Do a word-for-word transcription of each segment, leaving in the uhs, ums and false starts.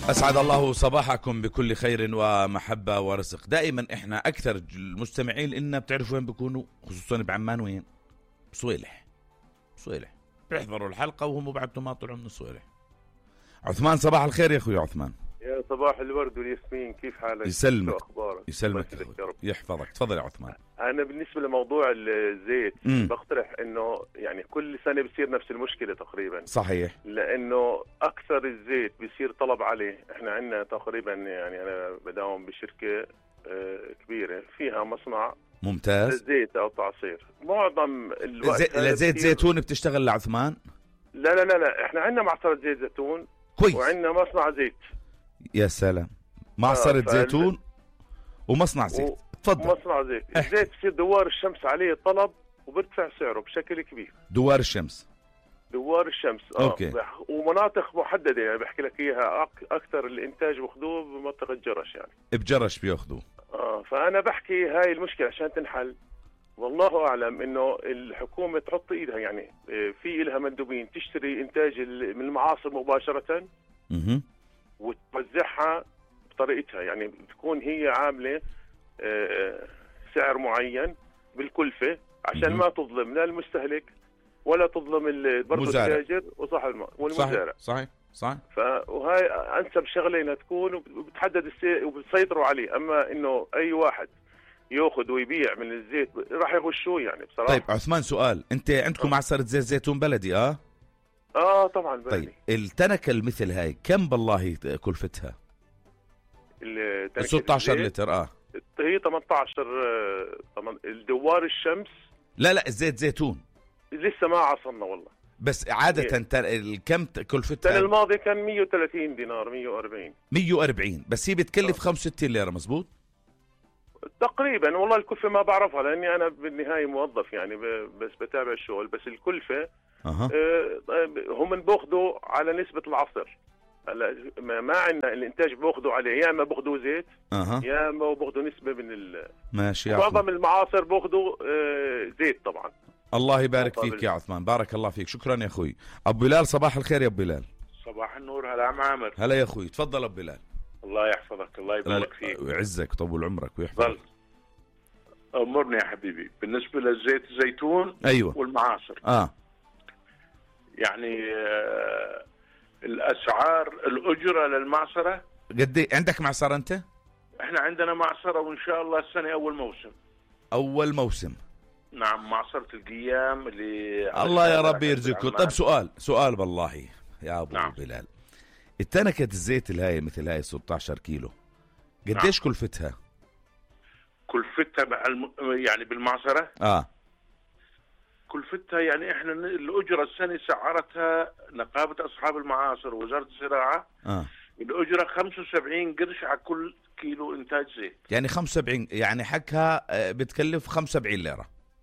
أسعد الله صباحكم بكل خير ومحبة ورزق. دائما إحنا أكثر المستمعين إلنا بتعرفوا وين بيكونوا، خصوصا بعمان، وين؟ بصويلح. بصويلح بيحضروا الحلقة وهم بعد ما طلعوا من الصويلح. عثمان صباح الخير يا أخوي عثمان. يا صباح الورد والياسمين، كيف حالك؟ يسلمك. شو أخبارك؟ يسلمك يحفظك. تفضل يا عثمان. أنا بالنسبة لموضوع الزيت مم. بقترح إنه يعني كل سنة بصير نفس المشكلة تقريبا. صحيح. لأنه أكثر الزيت بصير طلب عليه. إحنا عندنا تقريبا يعني أنا بداوم بشركة كبيرة فيها مصنع ممتاز زيت أو تعصير. معظم الوقت زي... زيت زيتون بتشتغل لعثمان؟ لا لا لا لا إحنا عندنا معصرة زيت زيتون كويس، وعندنا مصنع زيت. يا سلام، معصرة آه فعلا. زيتون ومصنع زيت. تفضل. مصنع زيت. الزيت بصير دوار الشمس عليه طلب وبرتفع سعره بشكل كبير. دوار الشمس. دوار الشمس اه أوكي. ومناطق محدده، يعني بحكي لك اياها اكثر الانتاج باخذوه بمنطقه جرش، يعني بجرش بياخذوه. اه فانا بحكي هاي المشكله عشان تنحل. والله اعلم انه الحكومه تحط ايدها، يعني في لها مندوبين تشتري انتاج من المعاصر مباشره اها وتوزعها بطريقتها، يعني تكون هي عامله سعر معين بالكلفه عشان ما تظلم لا المستهلك ولا تظلم برضه التاجر وصاحب الماء والمزارع. صحيح صحيح. فهاي انسب شغله انها تكون وبتحدد السعر وبتسيطروا عليه. اما انه اي واحد ياخذ ويبيع من الزيت راح يغشوه يعني بصراحه. طيب عثمان سؤال، انت عندكم آه. معصره زيت زيتون بلدي؟ اه اه طبعا بلدي. طيب التنكه المثل هاي كم بالله كلفتها؟ ال ستة عشر لتر. اه هي ثمانية عشر. الدوار الشمس. لا لا الزيت زيتون لسه ما عصرنا والله. بس عادة كم كلفتها؟ السنة الماضية كان مية وثلاثين دينار، مية وأربعين. مية وأربعين بس هي بتكلف آه. خمسة وستين ليرة مزبوط؟ تقريبا. والله الكلفة ما بعرفها لأني أنا بالنهاية موظف، يعني بس بتابع الشغل. بس الكلفة أه. آه هم بأخذوا على نسبة العصر. هلا ما عندنا الانتاج باخذوا عليه، يا اما باخذوا زيت أه. يا اما باخذوا نسبه من ال ماشي. معظم المعاصر باخذوا آه زيت طبعا. الله يبارك فيك يا عثمان، بارك الله فيك، شكرا يا اخوي. ابو بلال صباح الخير يا ابو بلال. صباح النور. هلا عم عامر. هلا يا اخوي، تفضل ابو بلال. الله يحفظك. الله يبارك فيك ويعزك ويطول عمرك ويحفظك. امرني يا حبيبي بالنسبه للزيت الزيتون. ايوه والمعاصر. اه يعني آه الاسعار الاجره للمعصره قد ايه عندك معصره انت؟ احنا عندنا معصره وان شاء الله السنه اول موسم. اول موسم. نعم معصره القيام اللي الله يا رب يرزقكم. طيب سؤال سؤال بالله يا ابو نعم. بلال، التنكه الزيت الهاي مثل هاي ستة عشر كيلو قديش نعم. كلفتها؟ كلفتها يعني بالمعصره اه كلفتها يعني احنا الاجره السنه سعرتها نقابه اصحاب المعاصر ووزاره الزراعه. اه الاجره خمسة وسبعين قرش على كل كيلو انتاج زيت. يعني خمسة وسبعين، يعني حقها بتكلف خمسة وسبعين ليره.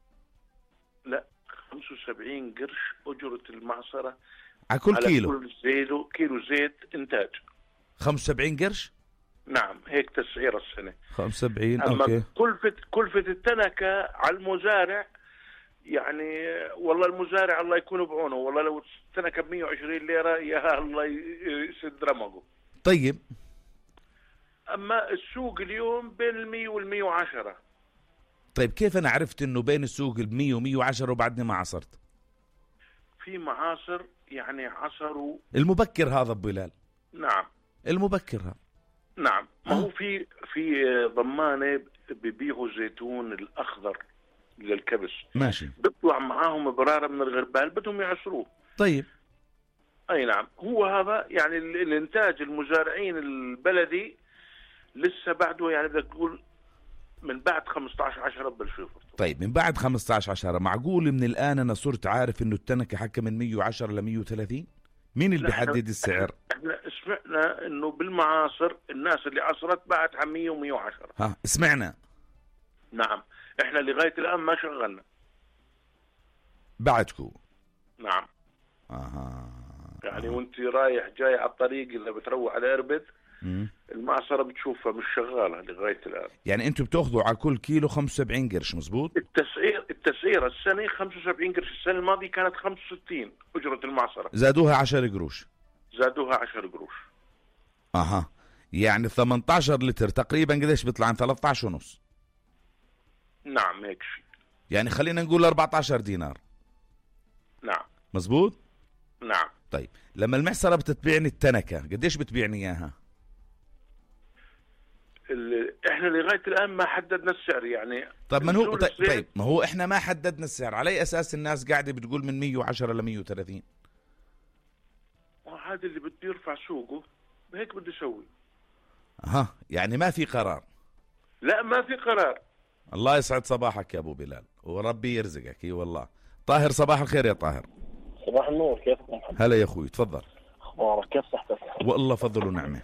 لا خمسة وسبعين قرش اجره المعصره على كل على كيلو. كل زيت كيلو زيت انتاج خمسة وسبعين قرش. نعم هيك تسعير السنه خمسة وسبعين. أما اوكي. كلفه كلفه التنكه على المزارع، يعني والله المزارع الله يكون بعونه. والله لو التنكه ب مية وعشرين ليره يا الله يسد رمقه. طيب اما السوق اليوم بين المية والمية وعشرة. طيب كيف انا عرفت انه بين السوق المية ومية وعشرة وبعدني ما عصرت؟ في معاصر يعني عصروا المبكر هذا ابو بلال. نعم المبكر هذا. نعم. ما هو في في ضمانه ببيعوا الزيتون الاخضر للكبس. ماشي. بيطلع معاهم برارة من الغربال بدهم يعصروه. طيب اي نعم. هو هذا يعني الانتاج المزارعين البلدي لسه بعده، يعني بدك تقول من بعد خمسة عشر عشرة ببلشوا. طيب من بعد خمسة عشر عشرة معقول من الان انا صرت عارف انه التنكه حكى من مية وعشرة ل مية وثلاثين؟ مين اللي بيحدد السعر؟ احنا سمعنا انه بالمعاصر الناس اللي عصرت بعت على مية ومية وعشرة. ها سمعنا. نعم احنا لغايه الان ما شغلنا. بعدكم. نعم. اها. يعني وانت رايح جاي على الطريق اللي بتروح على اربد المعصرة بتشوفها مش شغالة لغاية الآن. يعني أنتم بتأخذوا على كل كيلو خمسة وسبعين قرش مزبوط؟ التسعير التسعير السنة خمسة وسبعين قرش. السنة الماضية كانت خمسة وستين أجرة المعصرة. زادوها عشرة قروش. زادوها عشرة قروش. اها يعني ثمانية عشر لتر تقريبا قديش بيطلع؟ عن ثلاثة عشر ونص. نعم هيك شيء. يعني خلينا نقول أربعة عشر دينار. نعم مزبوط. نعم. طيب لما المعصرة بتتبيعني التنكة قديش بتبيعني اياها؟ احنا لغايه الان ما حددنا السعر يعني. طب من هو طيب, طيب ما هو احنا ما حددنا السعر، على اي اساس الناس قاعده بتقول من مية وعشرة ل مية وثلاثين؟ هذا اللي بده يرفع سوقه هيك بده يسوي. ها يعني ما في قرار؟ لا ما في قرار. الله يسعد صباحك يا ابو بلال وربي يرزقك. اي والله. طاهر صباح الخير يا طاهر. صباح النور، كيفك محمد؟ هلا يا اخوي تفضل. اخبارك كيف صحتك؟ والله فضل ونعمه.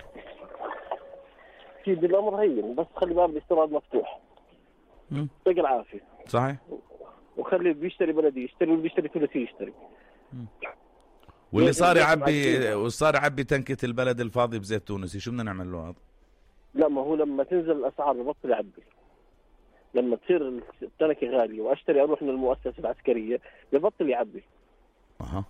اكيد الامر هين، بس خلي باب الاستيراد مفتوح. امم يعطيك العافيه. صحيح. وخلي اللي بيشتري بلدي يشتري واللي بيشتري ثلاثي يشتري. مم. واللي صار يعبي وصار يعبي تنكة البلد الفاضي بزيت تونسي، شو بدنا نعمل له هذا؟ لا ما هو لما تنزل الاسعار ببطل يعبي. لما تصير التنكة غالية واشتري اروح من المؤسسة العسكرية ببطل يعبي. اها.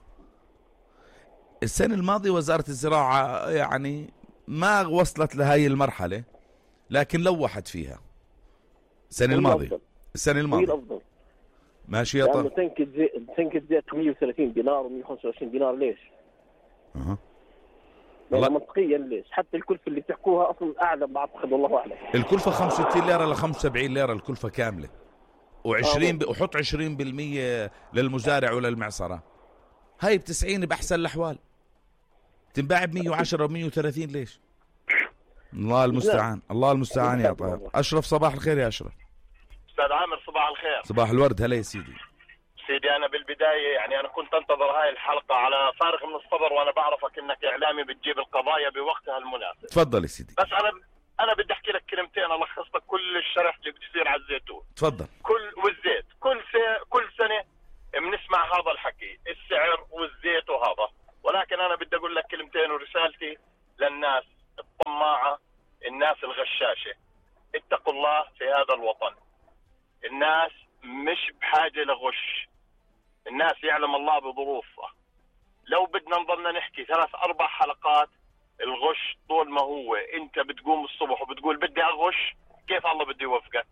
السنة الماضية وزارة الزراعة يعني ما وصلت لهي المرحلة، لكن لوحت فيها. السنة الماضية السنة الماضية الأفضل. ماشي يا طارق. لأنه تنكة زيت تنكة زيت مية وثلاثين دينار و125 دينار ليش؟ اها. والله منطقيا ليش؟ حتى الكلفة اللي بتحكوها أصلا أعلى بعتقد والله أعلم. الكلفة خمسة وستين ليرة ل خمسة وسبعين ليرة الكلفة كاملة. وعشرين ب... وحط عشرين بالمية للمزارع وللمعصرة. هاي بتسعين بأحسن الأحوال. تنباع ب مية وعشرة و مية وثلاثين ليش؟ الله المستعان، الله المستعان يا طاهر. أشرف صباح الخير يا أشرف. أستاذ عامر صباح الخير. صباح الورد. هلا يا سيدي. سيدي أنا بالبداية يعني أنا كنت أنتظر هاي الحلقة على فارغ من الصبر، وأنا بعرفك إنك إعلامي بتجيب القضايا بوقتها المناسب. تفضل يا سيدي. بس أنا أنا بدي أحكي لك كلمتين ألخص لك كل الشرح اللي بتصير على الزيتون. تفضل. كل والزيت كل سنة كل سنة بنسمع هذا الحكي، السعر والزيت وهذا، ولكن أنا بدي أقول لك كلمتين ورسالتي للناس الطماعة، الناس الغشاشة. اتقوا الله في هذا الوطن. الناس مش بحاجة لغش، الناس يعلم الله بظروفها. لو بدنا نضلنا نحكي ثلاث أربع حلقات الغش طول ما هو أنت بتقوم الصبح وبتقول بدي أغش، كيف الله بده يوفقك؟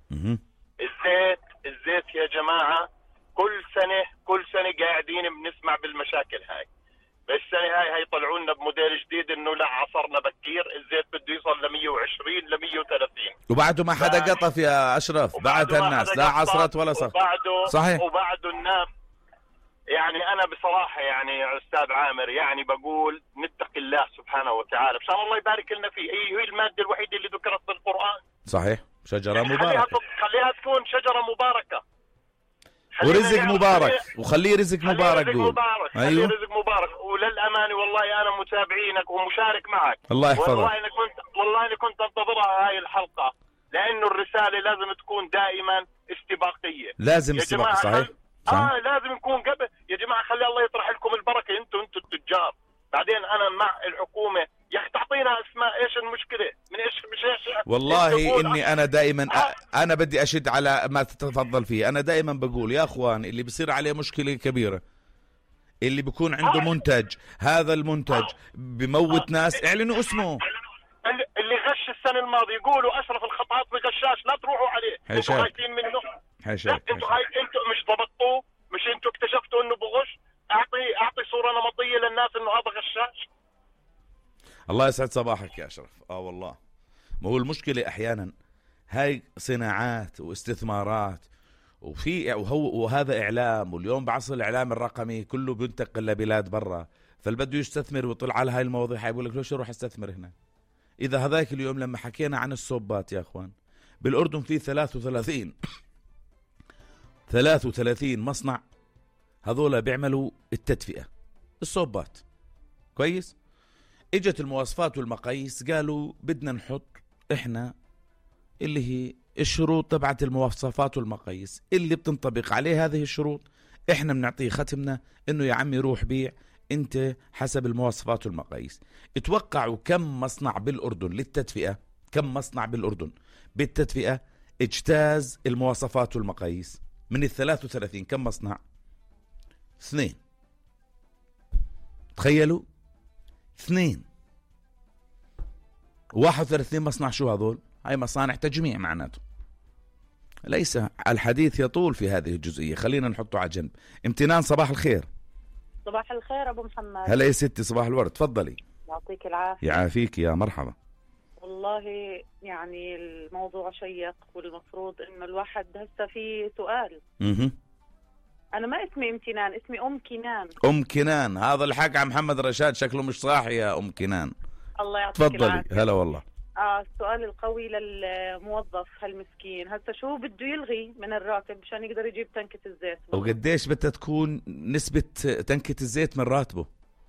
الزيت الزيت يا جماعة كل سنة كل سنة قاعدين بنسمع بالمشاكل هاي. السنة هاي هاي طلعوا لنا بموديل جديد إنه لا عصرنا بكير، الزيت بده يوصل ل مية وعشرين ل مية وثلاثين. وبعده ما حدا قطف يا أشرف، بعدها الناس لا عصرت ولا صار. وبعده صحيح. وبعده الناس يعني أنا بصراحة يعني أستاذ عامر يعني بقول نتقي الله سبحانه وتعالى، مشان الله يبارك لنا فيه. هي هي المادة الوحيدة اللي ذكرت في القرآن. صحيح. شجرة يعني مباركة. خليها, خليها تكون شجرة مباركة. ورزق يعني مبارك وخليه رزق مبارك. خليه رزق مبارك. أيوه. خليه رزق مبارك. وللأمانة والله أنا متابعينك ومشارك معك. الله يحفظك. والله أنا كنت والله أنا كنت أنتظرها هاي الحلقة، لأنه الرسالة لازم تكون دائما استباقية. لازم استباقية. صحيح. صحيح. اه لازم يكون قبل يا جماعة. خلي الله يطرح لكم البركة، انتم انتم التجار. بعدين أنا مع الحكومة يا أخي تعطينا أسماء. إيش المشكلة؟ من إيش مش إيش والله إني أنا دائما أ... أنا بدي أشد على ما تتفضل فيه. أنا دائما بقول يا أخوان اللي بيصير عليه مشكلة كبيرة، اللي بيكون عنده منتج، هذا المنتج بموت ناس، اعلنوا اسمه. اللي غش السنة الماضية يقولوا أشرف الخطاطي غشاش، لا تروحوا عليه. انتوا خايفين منه. حيشاك. لا انتوا خايف. انتوا مش ضبطوه، مش انتوا اكتشفتوا انه بغش. اعطي اعطي صورة نمطية للناس انه هذا غشاش. الله يسعد صباحك يا أشرف. اه والله ما هو المشكلة أحيانا هاي صناعات واستثمارات وفي وهو وهذا إعلام، واليوم بعصر الإعلام الرقمي كله بينتقل لبلاد برا، فالبده يستثمر ويطلع على هاي المواضيع يقول لك ليش اروح استثمر هنا؟ إذا هذاك اليوم لما حكينا عن الصوبات يا أخوان بالأردن في ثلاثة وثلاثين ثلاثة وثلاثين مصنع هذولا بيعملوا التدفئة الصوبات. كويس. اجت المواصفات والمقاييس قالوا بدنا نحط احنا اللي هي الشروط تبعت المواصفات والمقاييس اللي بتنطبق عليه هذه الشروط، احنا بنعطيه ختمنا انه يا عمي روح بيع انت حسب المواصفات والمقاييس. اتوقعوا كم مصنع بالاردن للتدفئة، كم مصنع بالاردن بالتدفئة اجتاز المواصفات والمقاييس؟ من الثلاث وثلاثين كم مصنع؟ اثنين. تخيلوا اثنين. واحد وثلاثين مصنع شو هذول؟ هاي مصانع تجميع معناته. ليس الحديث يطول في هذه الجزئية، خلينا نحطه على جنب. امتنان صباح الخير. صباح الخير أبو محمد. هلا يا ستي صباح الورد، تفضلي. يعطيك العافية. يعافيك يا مرحبا. والله يعني الموضوع شيق، والمفروض إنه الواحد هسه في سؤال. اها أنا ما اسمي امتنان، اسمي أم كنان. أم كنان، هذا الحق عن محمد رشاد شكله مش صاحي يا أم كنان. الله يعطيك تفضلي. العافية. هلا والله. آه السؤال القوي للموظف هالمسكين، هسه شو بده يلغي من الراتب مشان يقدر يجيب تنكة الزيت؟ وقديش بدها تكون نسبة تنكة الزيت من راتبه؟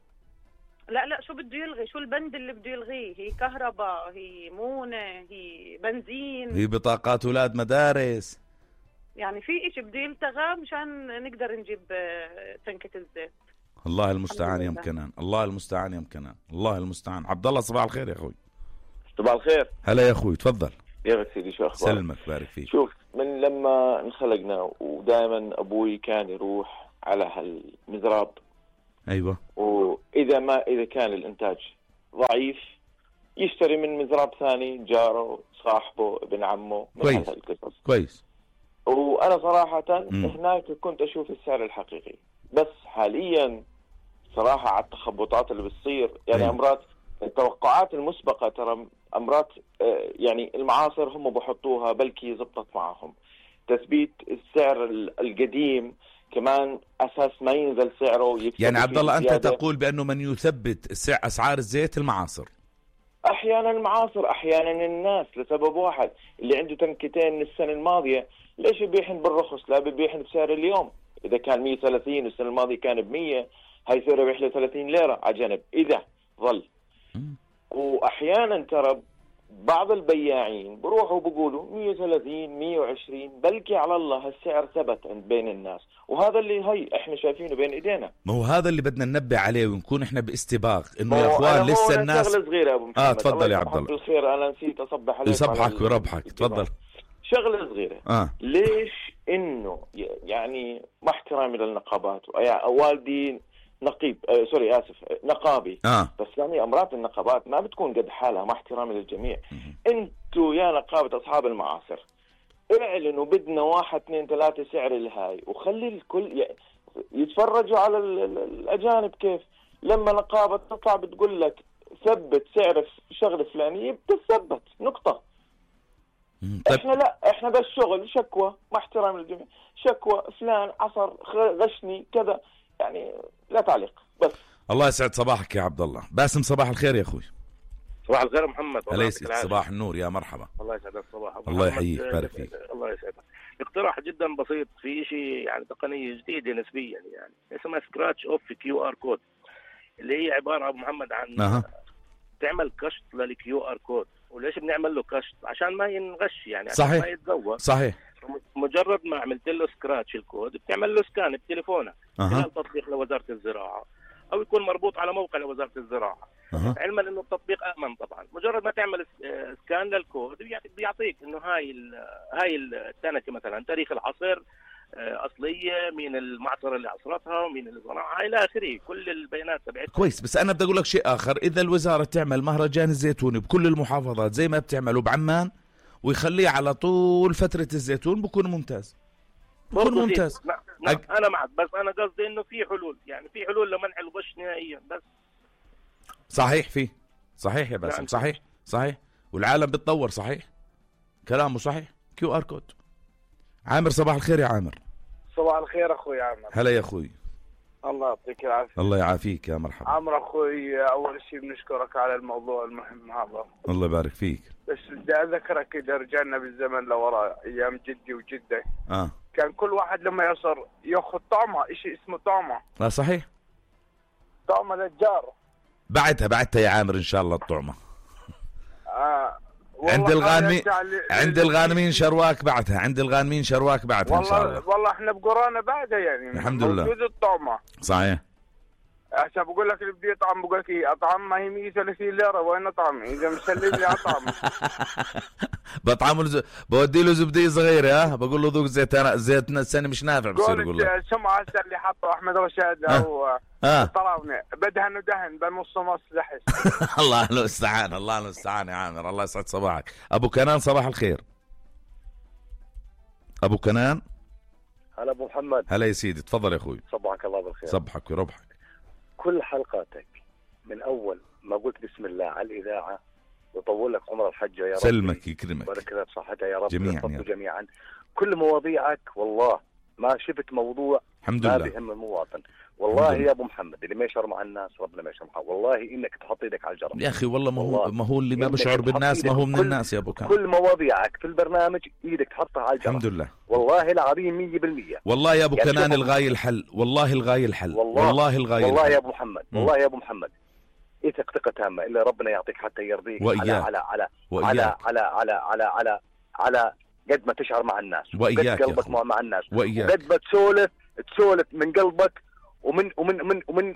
لا لا شو بده يلغي؟ شو البند اللي بده يلغيه؟ هي كهرباء، هي مونة، هي بنزين، هي بطاقات أولاد مدارس، يعني في إشي بده يلتغى مشان نقدر نجيب تنكة الزيت. الله المستعان يا أم كنان، الله المستعان يا أم كنان، الله المستعان. عبد الله صباح الخير يا أخوي. صباح الخير. هلا يا أخوي تفضل. يا سيدي شو أخبارك؟ سلمك بارك فيك. شوف، من لما انخلقنا ودائما أبوي كان يروح على هالمزراب. أيوة. وإذا ما إذا كان الإنتاج ضعيف يشتري من مزراب ثاني، جاره، صاحبه، ابن عمه. كويس كويس. وأنا صراحة م. هناك كنت أشوف السعر الحقيقي، بس حاليا صراحة على التخبطات اللي بتصير يعني أيوة. أمرات التوقعات المسبقة، ترى أمرات يعني المعاصر هم بحطوها بلكي زبطت معهم. تثبيت السعر القديم كمان أساس ما ينزل سعره. يعني عبد الله أنت تقول بأنه من يثبت سعر أسعار الزيت المعاصر؟ أحيانا المعاصر، أحيانا الناس، لسبب واحد، اللي عنده تنكتين من السنة الماضية ليش يبيحن بالرخص؟ لا بيبيحن بسعر اليوم. إذا كان مية وثلاثين والسنة الماضية كان بمية، هاي سعره بيحله ثلاثين ليرة على جنب إذا ظل. وأحيانا ترى بعض البياعين بروحوا بيقولوا مية وثلاثين مية وعشرين، بلكي على الله السعر ثبت عند بين الناس، وهذا اللي هي احنا شايفينه بين ايدينا. ما هو هذا اللي بدنا ننبه عليه ونكون احنا باستباق انه يا اخوان لسه الناس. شغله صغيره ابو محمد. اه تفضل يا عبد الله. بالخير، انا نسيت اصبح عليك. يصبحك ويربحك. تفضل. شغله صغيره. اه ليش انه يعني مع احترامي للنقابات، والدي نقيب آه سوري اسف نقابي آه. بس يعني امرات النقابات ما بتكون قد حالها، مع احترامي للجميع. انتوا يا نقابه اصحاب المعاصر اعلنوا بدنا واحد اثنين ثلاثه سعر الهاي، وخلي الكل يتفرجوا على الاجانب كيف لما نقابه تطلع بتقول لك ثبت سعر شغله فلانيه بتثبت نقطه. طيب. احنا لا، احنا بس شغل شكوى، مع احترامي للجميع، شكوى فلان عصر غشني كذا، يعني لا تعليق بس. الله يسعد صباحك يا عبد الله. باسم صباح الخير يا اخوي. صباح الخير محمد. الله يسعدك. صباح النور يا مرحبا. الله يسعدك صباح. الله يحييك بارك فيك. الله يسعدك. اقتراح جدا بسيط في شيء يعني تقنيه جديده نسبيا يعني اسمها سكراتش اوف كيو ار كود، اللي هي عباره ابو محمد عن أه. تعمل كشط للكيو ار كود. وليش بنعمل له كشط؟ عشان ما ينغش يعني، عشان صحيح. ما يتزوج. صحيح. مجرد ما عملت له سكراتش الكود بتعمل له سكان بتليفونك خلال أه. تطبيق لوزاره الزراعه، او يكون مربوط على موقع لوزاره الزراعه. أه. علما انه التطبيق امن طبعا. مجرد ما تعمل سكان للكود بيعطيك انه هاي هاي التنكه مثلا تاريخ العصر اصليه، مين المعصره اللي عصرتها ومين اللي زرعها الى اخره، كل البيانات تبعتها. كويس. بس انا بدي اقول لك شيء اخر، اذا الوزاره تعمل مهرجان الزيتون بكل المحافظات زي ما بتعمله بعمان ويخليه على طول فتره الزيتون بكون ممتاز، بكون ممتاز. لا لا أج... انا معك، بس انا قصدي انه في حلول، يعني في حلول لمنع الغش نهائيا. بس صحيح فيه، صحيح يا باسم. صحيح صحيح. والعالم بتطور. صحيح كلامه صحيح. كيو ار كود. عامر صباح الخير يا عامر. صباح الخير اخوي عامر. هلا يا اخوي. الله يعطيك العافيه. الله يعافيك يا مرحبا. عامر اخوي، اول شيء بنشكرك على الموضوع المهم هذا. الله يبارك فيك. بس بدي اذكرك اذا رجعنا بالزمن لوراء ايام جدي وجده اه كان كل واحد لما يصر ياخذ طعمه، شيء اسمه طعمه. لا صحيح. طعمه للجار. بعتها بعتها يا عامر ان شاء الله الطعمه. آه عند الغانمين عند الغانمين شرواك بعتها، عند الغانمين شرواك بعتها ان شاء الله. والله احنا بقرانا بعدها يعني الحمد لله موجود الطعمه. صحيح. عشان بقول لك اللي بده يطعم بقول لك اطعم، ما هي مية وثلاثين ليره، وين اطعم اذا مسلم لي اطعم. بطعم له بودي له زبديه صغيره ها بقول له ذوق زيت انا زيت السنه مش نافع بصير يقول لك سمع هسه اللي حطه احمد رشاد او طلعنا بدهن ودهن بنص نص لحس. الله المستعان الله المستعان يا عامر. الله يسعد صباحك. ابو كنان صباح الخير. ابو كنان. هلا ابو محمد. هلا يا سيدي تفضل يا اخوي. صبحك الله بالخير. صبحك وربحك. كل حلقاتك من اول ما قلت بسم الله على الاذاعه وطول لك عمر الحجه يا رب. سلمك يكرمك. بارك لك بصحتها يا رب. جميعا جميعا. كل مواضيعك والله ما شفت موضوع الحمد ما لله بهم المواطن. والله يا ابو محمد اللي ما يشعر مع الناس ربنا ما يشعر معه. والله انك تحط ايدك على الجرح يا اخي. والله ما هو ما هو اللي ما بشعر بالناس ما هو من الناس يا ابو كان. كل مواضيعك في البرنامج ايدك تحطها على الجرح. الحمد لله والله العظيم مية بالمية. والله يا ابو يعني كنان الغاية الحل. والله الغاية الحل. والله, والله الغاية والله الحل. يا ابو محمد م. والله يا ابو محمد ايثق ثقة تامة الا ربنا يعطيك حتى يرضيك. وإياك. على على على وإياك. على على على على على قد ما تشعر مع الناس وإياك قد قلبك مع, مع الناس وإياك. قد ما تسولف تسولف من قلبك ومن ومن ومن ومن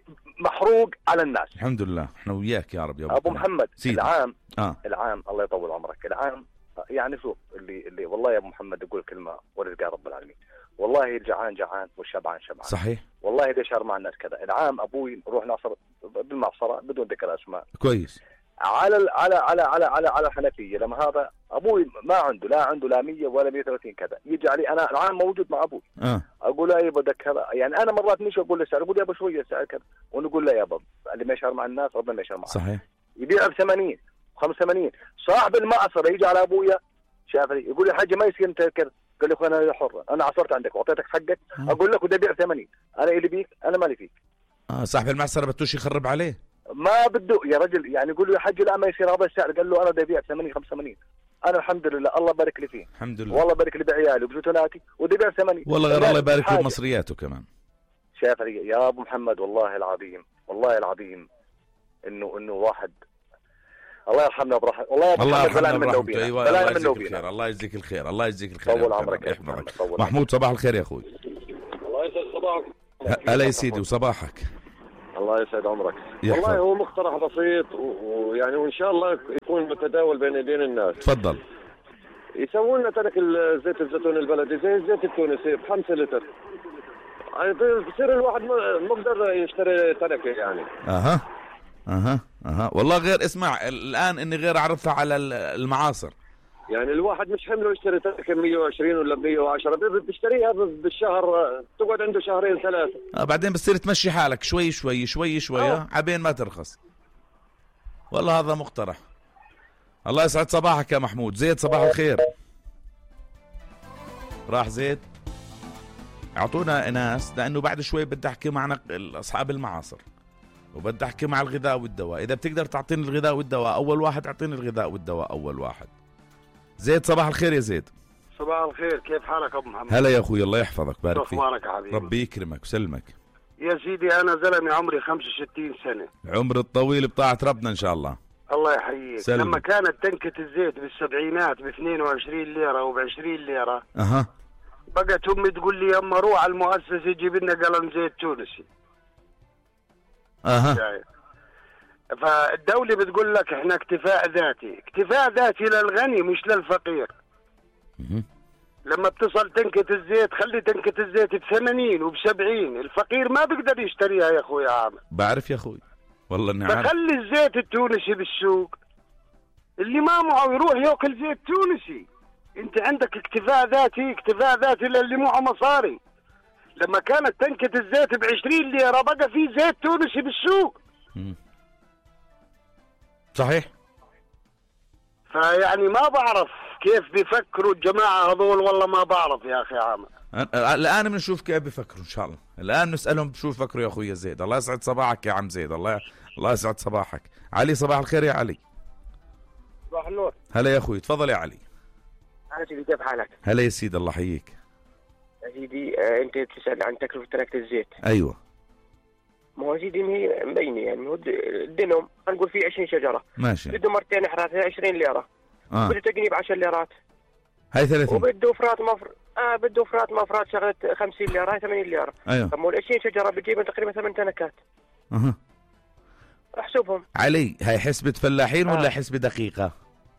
محروق على الناس. الحمد لله احنا وياك يا رب يا ابو, أبو محمد. سيدي. العام آه. العام الله يطول عمرك. العام يعني شوف اللي اللي والله يا ابو محمد يقول كلمه ورزق رب العالمين. والله الجعان جعان والشبعان شبعان. صحيح. والله اللي يشعر مع الناس كذا. العام ابوي نروح نعصر بالمعصره بدون ذكر اسماء. كويس. على ال على على على على على الحنفيه لما هذا ابوي ما عنده لا عنده لا مية ولا مية وثلاثين كذا يجي علي انا العام موجود مع ابوي. اه اقول له يا بدك كذا يعني انا مرات مش اقول له سعر اقول يا ابو شويه سعر كذا ونقول له يا بابا اللي ما يشعر مع الناس ربنا ما يشعر معه. صحيح. يبيع ب ثمانين خمسة وثمانين صاحب المعصره يجي على ابويا شاف لي يقول لي حاجه ما يصير انت كذا. قال لي اخوي انا حر انا عصرت عندك واعطيتك حقك. م. اقول لك وده بيع ثمانين انا اللي بيك انا مالي فيك. اه صاحب المعصره بتوش يخرب عليه ما بده يا رجل يعني يقول له يا حج لا ما يصير هذا السعر. قال له انا بدي ابيع ثمانين خمسة وثمانين. انا الحمد لله الله بارك لي فيه. الحمد لله. والله بارك لي بعيالي وبزوجاتي ودي بيع ثمانين. والله غير الله يبارك له بمصرياته كمان. شايف يا ابو محمد والله العظيم والله العظيم انه انه واحد الله يرحمنا برحمه. والله يا ابو محمد بلانا من نوبينا. أيوة. بلانا من نوبينا. الله يجزيك الخير. الله يجزيك الخير. طول عمرك يا محمد. محمود صباح الخير يا اخوي. الله يسعد صباحك. هلا يا سيدي وصباحك. الله يسعد عمرك. يحفظ. والله هو مقترح بسيط ويعني وان شاء الله يكون متداول بين ايدين الناس. تفضل. يسوون لنا ترك زيت الزيتون البلدي زي الزيت التونسي بخمسة لتر. يعني بصير الواحد مقدر يشتري تركه يعني. اها اها اها والله غير اسمع الان اني غير اعرفها على المعاصر. يعني الواحد مش حمله يشتري تركه مية وعشرين ولا مية وعشرة بتشتريها بالشهر تقعد عنده شهرين ثلاثه. آه بعدين بتصير تمشي حالك شوي شوي شوي شوي آه. عبين ما ترخص. والله هذا مقترح. الله يسعد صباحك يا محمود. زيد صباح الخير. راح زيد. اعطونا ناس لانه بعد شوي بدي احكي معنا اصحاب المعاصر وبدي احكي مع الغذاء والدواء. اذا بتقدر تعطيني الغذاء والدواء اول واحد اعطيني الغذاء والدواء اول واحد. زيد صباح الخير يا زيد. صباح الخير كيف حالك ابو محمد؟ هلا يا اخوي الله يحفظك بارك فيك. اخبارك يا حبيبي؟ ربي يكرمك وسلمك. يا سيدي انا زلمي عمري خمسة وستين سنة. عمر الطويل بطاعة ربنا ان شاء الله. الله يحييك. لما كانت تنكة الزيت بالسبعينات ب اثنين وعشرين ليرة وب عشرين ليرة اها بقت امي تقول لي يما روح على المؤسسة جيب لنا قلم زيت تونسي. اها يعني. فالدولة بتقول لك احنا اكتفاء ذاتي، اكتفاء ذاتي للغني مش للفقير. مه. لما بتصل تنكة الزيت خلي تنكة الزيت بثمانين وبسبعين، الفقير ما بيقدر يشتريها يا اخوي عامر. بعرف يا اخوي والله اني عارف. فخلي الزيت التونسي بالسوق، اللي ما معه يروح ياكل زيت تونسي. انت عندك اكتفاء ذاتي، اكتفاء ذاتي للي معه مصاري. لما كانت تنكة الزيت بعشرين ليرة بقى في زيت تونسي بالسوق. مه. صحيح. فيعني ما بعرف كيف بيفكروا الجماعة هذول والله ما بعرف يا أخي عامر. الآن بنشوف كيف بيفكروا إن شاء الله. الآن نسألهم شو بيفكروا يا أخوي زيد. الله يسعد صباحك يا عم زيد. الله الله يسعد صباحك. علي صباح الخير يا علي. صباح النور. هلا يا أخوي تفضل يا علي. أنا سيدي كيف حالك؟ هلا يا سيدي الله يحييك. يا سيدي آه أنت تسأل عن تكلفة تركة الزيت. أيوة. ما هو سيدي هي مبينة يعني هو الدنم نقول فيه عشرين شجرة. ماشي. بده مرتين إحراث عشرين ليرة. آه. بده تقنيب عشر ليرات. هاي ثلاثين. وبده فرات مفر آه بده فرات مفرات شغلة خمسين ليرة هاي ثمانين ليرة. أيوة. طب مو العشرين شجرة بتجيب تقريبا ثمان تنكات. أها. احسبهم. علي هاي حسبة فلاحين آه. ولا حسبة دقيقة؟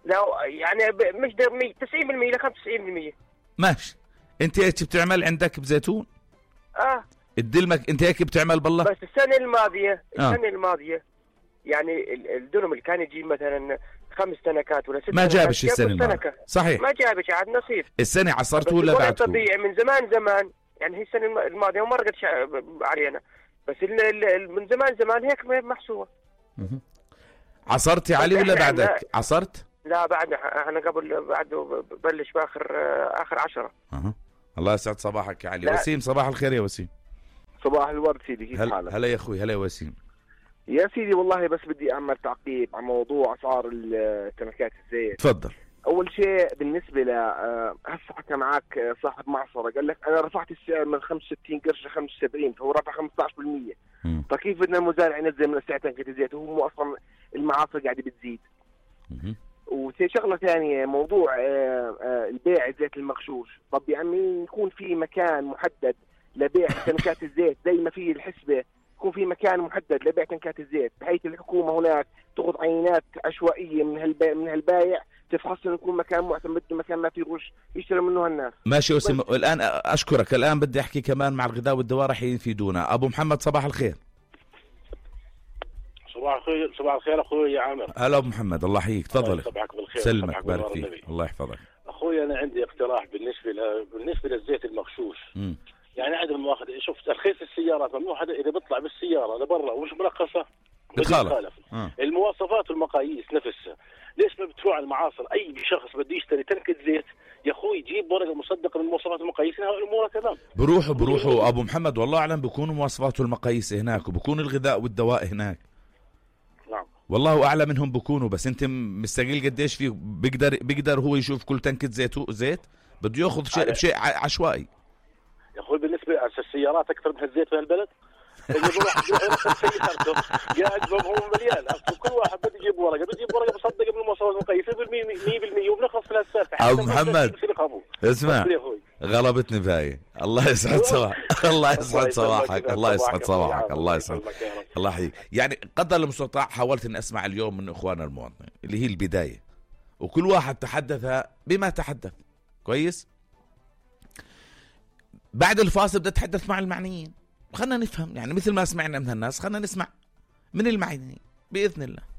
لا يعني ب- مش ده مية- تسعين بالمية إلى خمسة وتسعين بالمية. ماشي. انت ايش بتعمل عندك بزيتون؟ اه الدلمك انت هيك بتعمل بالله؟ بس السنة الماضية آه. السنة الماضية يعني ال- الدرم اللي كان يجيب مثلا خمس تنكات ولا ست ما تنكات، جابش جاب السنة الماضية. تنكة. صحيح. ما جابش عاد نصيب. السنة عصرت بس ولا الوضع بعدكم؟ طبيعي من زمان زمان يعني هي السنة الم- الماضية وما رقت شع- علينا، بس ال- ال- من زمان زمان هيك محسوبة. مهم. عصرتي علي ولا إحنا بعدك؟ عنا- عصرت؟ لا بعد انا قبل بعد بلش باخر اخر عشرة. أه. الله يسعد صباحك يا علي. لا. وسيم صباح الخير يا وسيم. صباح الورد سيدي، كيف هل... حالك؟ هلا يا اخوي. هلا يا وسيم. يا سيدي والله بس بدي اعمل تعقيب على موضوع اسعار التنكات الزيت. تفضل. اول شيء بالنسبه ل آه، هسه حكى معك آه، صاحب معصره قال لك انا رفعت السعر من خمسة وستين قرش ل خمسة وسبعين، فهو رفع خمسة عشر بالمية. مم. فكيف بدنا المزارع ينزل من سعر تنكة الزيت وهو مو اصلا المعاصر قاعده بتزيد؟ مهم. وشغله ثانيه موضوع آه، آه، البيع الزيت المغشوش. طب يا عمي يكون في مكان محدد لبيع تنكات الزيت زي ما في الحسبه، يكون في مكان محدد لبيع تنكات الزيت بحيث الحكومه هناك تاخذ عينات عشوائيه من هالبيع من هالبايع تفحص انه يكون مكان معتمد، مكان ما في غش يشتري منه الناس. ماشي وسيم. الان اشكرك. الان بدي احكي كمان مع الغذاء والدواء رح يفيدونا. ابو محمد صباح الخير. صباح الخير. صباح الخير اخوي يا عامر. هلا ابو محمد. الله يحييك. تفضل. صباحك بالخير. سلمك صباحك بارك بالنور فيك. النبي. الله يحفظك. اخوي انا عندي اقتراح بالنسبه ل... بالنسبه للزيت المغشوش. مم. يعني عدم المؤاخذه، شوف ترخيص السيارات ممنوع حدا اذا بيطلع بالسياره لبرا ومش مرخصه بتخالف. آه. المواصفات والمقاييس نفسها. ليش ما بتروح على المعاصر اي شخص بده يشتري تنكه زيت يا اخوي يجيب ورقه مصدقه من المواصفات والمقاييس الامور تمام. بروحوا بروحوا ابو محمد والله اعلم بيكونوا مواصفات والمقاييس هناك وبكون الغذاء والدواء هناك. نعم. والله اعلم منهم بكونوا، بس انت مستقل قديش فيه بيقدر بيقدر هو يشوف كل تنكه زيت زيت بده ياخذ شيء بشيء عشوائي. يا اخوي بالنسبه للسيارات اكثر من الزيت في البلد اللي بروح يروح سيارته قاعد هو مليان. كل واحد بده يجيب ورقه بده يجيب ورقه مصدقه بالمواصفات المقايسه مية بالمية وبنخلص في السالفه. ابو محمد اسمع غلبتني بهاي. الله يسعد صباحك. الله يسعد صباحك. الله يسعد صباحك. الله يسعد. الله يحييك. يعني قدر المستطاع حاولت اني اسمع اليوم من اخواننا المواطنين اللي هي البدايه، وكل واحد تحدث بما تحدث كويس. بعد الفاصل بدي اتحدث مع المعنيين، خلنا نفهم يعني مثل ما سمعنا من الناس خلنا نسمع من المعنيين بإذن الله.